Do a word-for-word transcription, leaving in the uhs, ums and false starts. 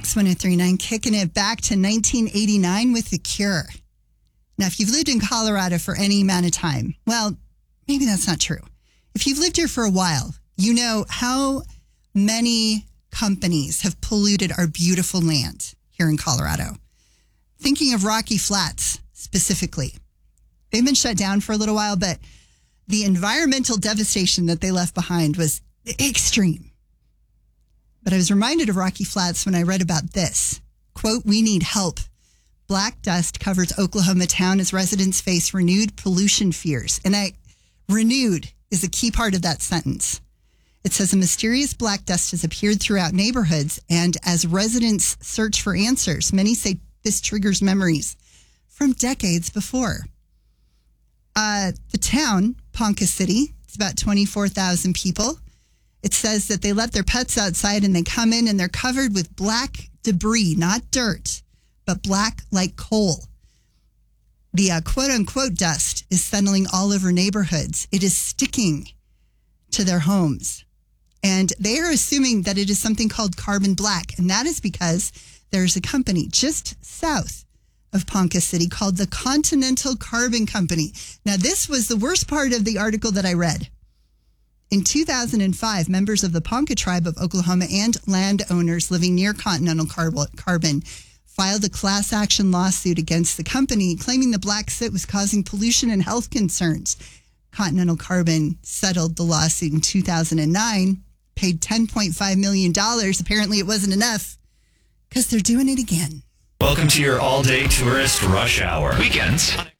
Wax one oh three point nine, kicking it back to nineteen eighty-nine with The Cure. Now, if you've lived in Colorado for any amount of time, well, maybe that's not true. If you've lived here for a while, you know how many companies have polluted our beautiful land here in Colorado. Thinking of Rocky Flats specifically. They've been shut down for a little while, but the environmental devastation that they left behind was extreme. But I was reminded of Rocky Flats when I read about this. Quote, "We need help. Black dust covers Oklahoma town as residents face renewed pollution fears." And I, renewed is a key part of that sentence. It says a mysterious black dust has appeared throughout neighborhoods, and as residents search for answers, many say this triggers memories from decades before. Uh, the town, Ponca City, it's about twenty-four thousand people. It says that they let their pets outside and they come in and they're covered with black debris, not dirt, but black like coal. The uh, quote unquote dust is settling all over neighborhoods. It is sticking to their homes. And they are assuming that it is something called carbon black. And that is because there's a company just south of Ponca City called the Continental Carbon Company. Now, this was the worst part of the article that I read. In two thousand five, members of the Ponca tribe of Oklahoma and landowners living near Continental Carbon filed a class action lawsuit against the company, claiming the black soot was causing pollution and health concerns. Continental Carbon settled the lawsuit in two thousand nine, paid ten point five million dollars. Apparently it wasn't enough because they're doing it again. Welcome to your all-day tourist rush hour. Weekends